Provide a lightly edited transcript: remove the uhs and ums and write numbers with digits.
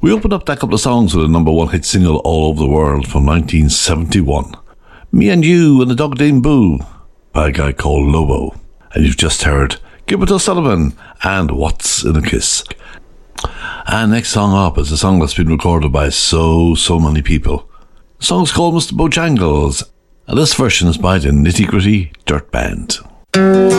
We opened up that couple of songs with a number one hit single all over the world from 1971. Me and You and the Dog Named Boo by a guy called Lobo. And you've just heard Gilbert O'Sullivan and What's in a Kiss. And next song up is a song that's been recorded by so many people. The song's called Mr. Bojangles, and this version is by the Nitty Gritty Dirt Band.